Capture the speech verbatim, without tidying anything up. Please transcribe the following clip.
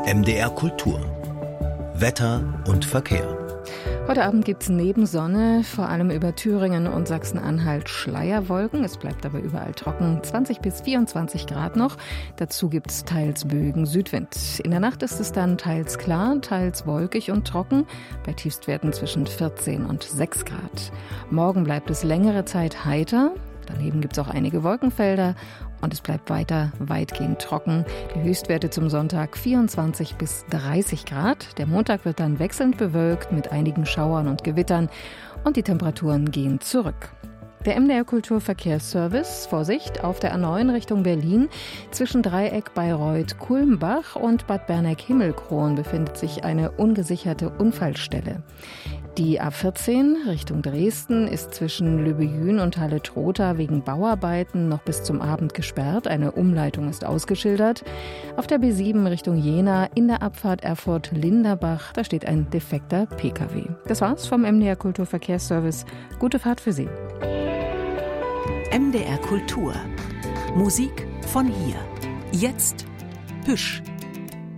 M D R Kultur. Wetter und Verkehr. Heute Abend gibt es neben Sonne vor allem über Thüringen und Sachsen-Anhalt Schleierwolken. Es bleibt aber überall trocken, zwanzig bis vierundzwanzig Grad noch. Dazu gibt es teils Bögen Südwind. In der Nacht ist es dann teils klar, teils wolkig und trocken, bei Tiefstwerten zwischen vierzehn und sechs Grad. Morgen bleibt es längere Zeit heiter. Daneben gibt es auch einige Wolkenfelder und es bleibt weiter weitgehend trocken. Die Höchstwerte zum Sonntag vierundzwanzig bis dreißig Grad. Der Montag wird dann wechselnd bewölkt mit einigen Schauern und Gewittern und die Temperaturen gehen zurück. Der M D R Kulturverkehrsservice, Vorsicht, auf der A neun Richtung Berlin. Zwischen Dreieck Bayreuth-Kulmbach und Bad Berneck-Himmelkron befindet sich eine ungesicherte Unfallstelle. Die A vierzehn Richtung Dresden ist zwischen Lübejün und Halle-Trotha wegen Bauarbeiten noch bis zum Abend gesperrt. Eine Umleitung ist ausgeschildert. Auf der B sieben Richtung Jena in der Abfahrt Erfurt-Linderbach, da steht ein defekter P K W. Das war's vom M D R Kulturverkehrsservice. Gute Fahrt für Sie. M D R Kultur. Musik von hier. Jetzt Hüsch.